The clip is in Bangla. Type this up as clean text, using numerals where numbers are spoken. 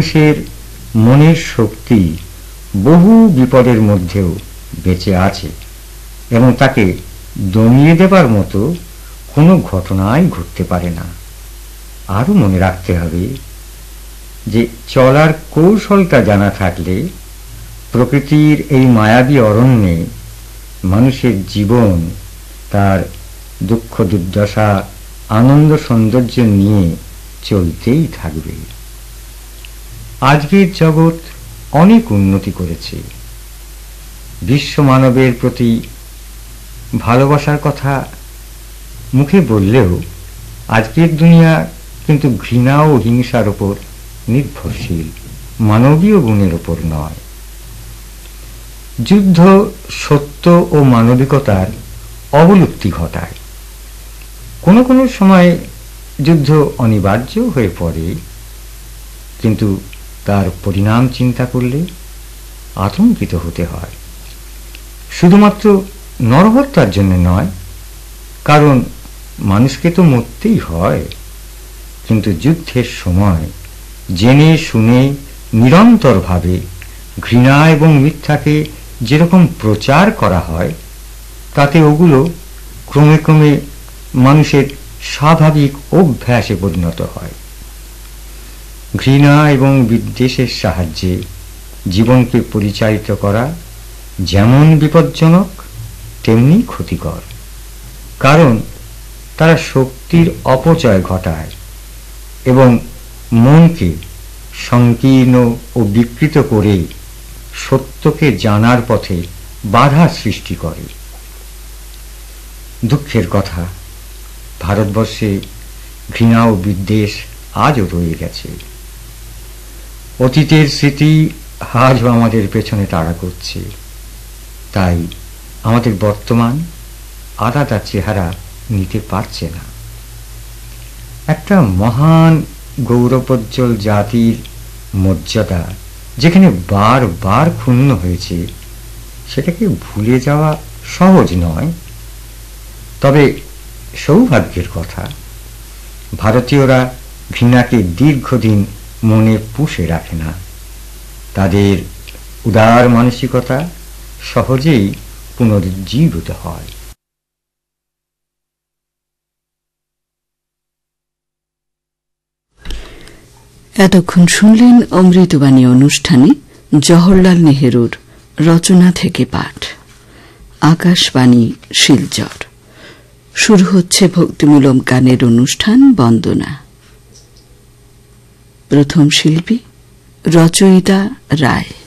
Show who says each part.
Speaker 1: মানুষের মনের শক্তি বহু বিপদের মধ্যেও বেঁচে আছে এবং তাকে দমিয়ে দেবার মতো কোনো ঘটনাই ঘটতে পারে না। আরও মনে রাখতে হবে যে চলার কৌশলটা জানা থাকলে প্রকৃতির এই মায়াবী অরণ্যে মানুষের জীবন তার দুঃখ দুর্দশা আনন্দ সৌন্দর্য নিয়ে চলতেই থাকবে। আজকের জগৎ অনেক উন্নতি করেছে। বিশ্ব মানবের প্রতি ভালোবাসার কথা মুখে বললেও আজকের দুনিয়া কিন্তু ঘৃণা ও হিংসার উপর নির্ভরশীল, মানবীয় গুণের উপর নয়। যুদ্ধ সত্য ও মানবিকতার অবলুপ্তি ঘটায়। কোনো কোনো সময় যুদ্ধ অনিবার্য হয়ে পড়ে, কিন্তু তার পরিণাম চিন্তা করলে আতঙ্কিত হতে হয়। শুধুমাত্র নরহত্যার জন্য নয়, কারণ মানুষকে তো মরতেই হয়। কিন্তু যুদ্ধের সময় জেনে শুনে নিরন্তরভাবে ঘৃণা এবং মিথ্যাকে যেরকম প্রচার করা হয়, তাতে ওগুলো ক্রমে ক্রমে মানুষের স্বাভাবিক অভ্যাসে পরিণত হয়। ঘৃণা এবং বিদ্বেষের সাহায্যে জীবনকে পরিচালিত করা যেমন বিপজ্জনক তেমনি ক্ষতিকর, কারণ তারা শক্তির অপচয় ঘটায় এবং মনকে সংকীর্ণ ও বিকৃত করে সত্যকে জানার পথে বাধা সৃষ্টি করে। দুঃখের কথা, ভারতবর্ষে ঘৃণা ও বিদ্বেষ আজও রয়ে গেছে। অতীতের স্মৃতি আজও আমাদের পেছনে তাড়া করছে। তাই আমাদের বর্তমান আলাদা চেহারা নিতে পারছে না। একটা মহান গৌরবোজ্জ্বল জাতির মর্যাদা যেখানে বারবার ক্ষুণ্ণ হয়েছে, সেটাকে ভুলে যাওয়া সহজ নয়। তবে সৌভাগ্যের কথা, ভারতীয়রা ঘৃণাকে দীর্ঘদিন মনে পুষে রাখে না। তাদের উদার মানসিকতা সহজেই পুনরুজ্জীবিত হয়।
Speaker 2: এতক্ষণ শুনলেন অমৃতবাণী অনুষ্ঠানে জওহরলাল নেহেরুর রচনা থেকে পাঠ। আকাশবাণী শিলচর। শুরু হচ্ছে ভক্তিমূলক গানের অনুষ্ঠান বন্দনা। প্রথম শিল্পী রচয়িতা রায়।